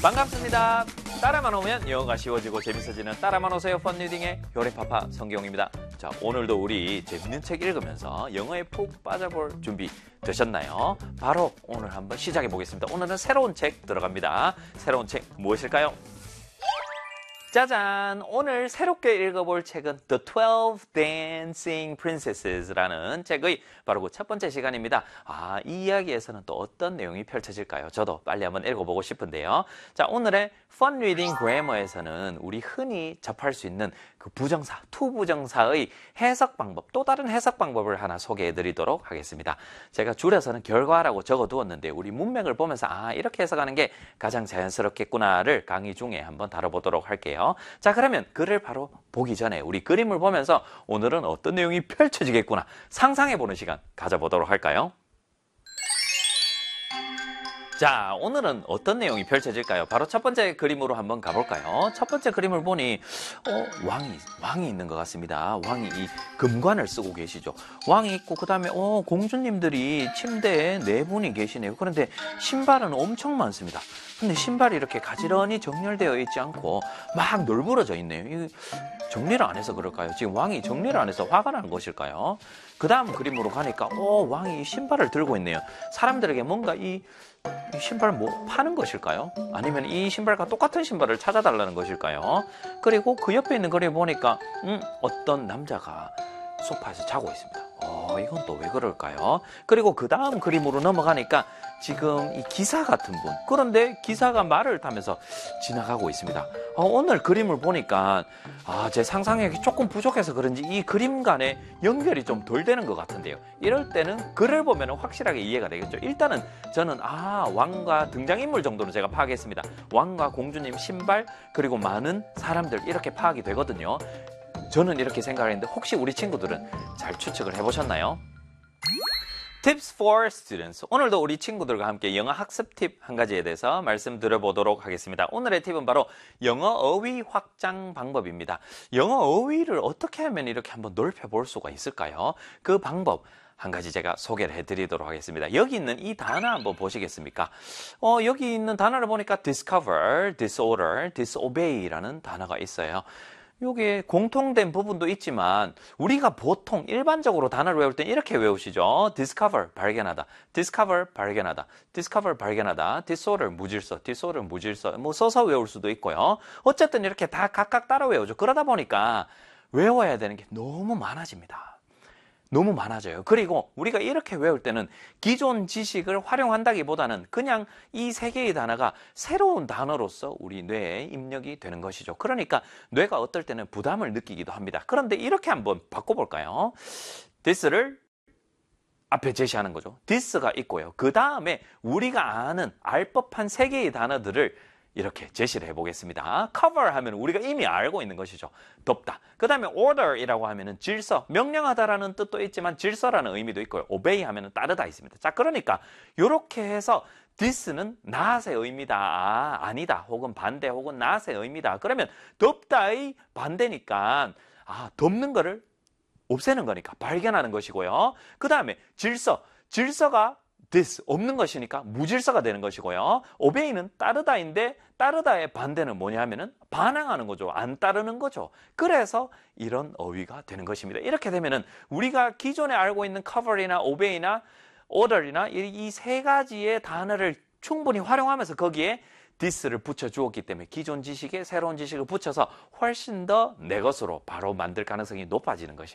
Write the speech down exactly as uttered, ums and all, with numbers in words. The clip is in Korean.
반갑습니다. 따라만 오면 영어가 쉬워지고 재밌어지는 따라만 오세요 펀 리딩의 효래파파 성경입니다. 자, 오늘도 우리 재밌는 책 읽으면서 영어에 푹 빠져볼 준비 되셨나요? 바로 오늘 한번 시작해 보겠습니다. 오늘은 새로운 책 들어갑니다. 새로운 책 무엇일까요? 짜잔! 오늘 새롭게 읽어볼 책은 The Twelve Dancing Princesses라는 책의 바로 그 첫 번째 시간입니다. 아, 이 이야기에서는 또 어떤 내용이 펼쳐질까요? 저도 빨리 한번 읽어보고 싶은데요. 자, 오늘의 Fun Reading Grammar에서는 우리 흔히 접할 수 있는 그 부정사, 투부정사의 해석 방법, 또 다른 해석 방법을 하나 소개해드리도록 하겠습니다. 제가 줄여서는 결과라고 적어두었는데 우리 문맥을 보면서 아, 이렇게 해석하는 게 가장 자연스럽겠구나를 강의 중에 한번 다뤄보도록 할게요. 자, 그러면 글을 바로 보기 전에 우리 그림을 보면서 오늘은 어떤 내용이 펼쳐지겠구나 상상해보는 시간 가져보도록 할까요? 자, 오늘은 어떤 내용이 펼쳐질까요? 바로 첫 번째 그림으로 한번 가볼까요? 첫 번째 그림을 보니 어, 왕이 왕이 있는 것 같습니다. 왕이 이 금관을 쓰고 계시죠. 왕이 있고 그 다음에 어, 공주님들이 침대에 네 분이 계시네요. 그런데 신발은 엄청 많습니다. 근데 신발이 이렇게 가지런히 정렬되어 있지 않고 막 널브러져 있네요. 이 정리를 안 해서 그럴까요? 지금 왕이 정리를 안 해서 화가 난 것일까요? 그 다음 그림으로 가니까 어, 왕이 신발을 들고 있네요. 사람들에게 뭔가 이, 이 신발 뭐 파는 것일까요? 아니면 이 신발과 똑같은 신발을 찾아달라는 것일까요? 그리고 그 옆에 있는 그림 보니까 음, 어떤 남자가 소파에서 자고 있습니다. 어, 이건 또 왜 그럴까요? 그리고 그 다음 그림으로 넘어가니까 지금 이 기사 같은 분, 그런데 기사가 말을 타면서 지나가고 있습니다. 어, 오늘 그림을 보니까 아, 제 상상력이 조금 부족해서 그런지 이 그림 간의 연결이 좀 덜 되는 것 같은데요. 이럴 때는 글을 보면 확실하게 이해가 되겠죠. 일단은 저는 아, 왕과 등장인물 정도는 제가 파악했습니다. 왕과 공주님 신발, 그리고 많은 사람들 이렇게 파악이 되거든요. 저는 이렇게 생각을 했는데 혹시 우리 친구들은 잘 추측을 해보셨나요? Tips for Students. 오늘도 우리 친구들과 함께 영어 학습 팁 한 가지에 대해서 말씀드려보도록 하겠습니다. 오늘의 팁은 바로 영어 어휘 확장 방법입니다. 영어 어휘를 어떻게 하면 이렇게 한번 넓혀볼 수가 있을까요? 그 방법 한 가지 제가 소개를 해드리도록 하겠습니다. 여기 있는 이 단어 한번 보시겠습니까? 어, 여기 있는 단어를 보니까 discover, disorder, disobey라는 단어가 있어요. 요게 공통된 부분도 있지만 우리가 보통 일반적으로 단어를 외울 땐 이렇게 외우시죠. discover, 발견하다. discover, 발견하다. discover, 발견하다. disorder, 무질서. disorder, 무질서. 뭐 써서 외울 수도 있고요. 어쨌든 이렇게 다 각각 따라 외우죠. 그러다 보니까 외워야 되는 게 너무 많아집니다. 너무 많아져요. 그리고 우리가 이렇게 외울 때는 기존 지식을 활용한다기보다는 그냥 이 세 개의 단어가 새로운 단어로서 우리 뇌에 입력이 되는 것이죠. 그러니까 뇌가 어떨 때는 부담을 느끼기도 합니다. 그런데 이렇게 한번 바꿔볼까요? this를 앞에 제시하는 거죠. this가 있고요. 그 다음에 우리가 아는 알 법한 세 개의 단어들을 이렇게 제시를 해보겠습니다. cover 하면 우리가 이미 알고 있는 것이죠. 덮다. 그 다음에 order이라고 하면은 질서, 명령하다라는 뜻도 있지만 질서라는 의미도 있고요. obey 하면은 따르다 있습니다. 자, 그러니까 이렇게 해서 this는 not의 의미다, 아, 아니다, 혹은 반대, 혹은 not의 의미다. 그러면 덮다의 반대니까 아, 덮는 거를 없애는 거니까 발견하는 것이고요. 그 다음에 질서, 질서가 this, 없는 것이니까 무질서가 되는 것이고요. obey는 따르다인데 따르다의 반대는 뭐냐면은 반항하는 거죠. 안 따르는 거죠. 그래서 이런 어휘가 되는 것입니다. 이렇게 되면은 우리가 기존에 알고 있는 cover이나 obey나 order이나 이 세 가지의 단어를 충분히 활용하면서 거기에 this를 붙여주었기 때문에 기존 지식에 새로운 지식을 붙여서 훨씬 더 내 것으로 바로 만들 가능성이 높아지는 것입니다.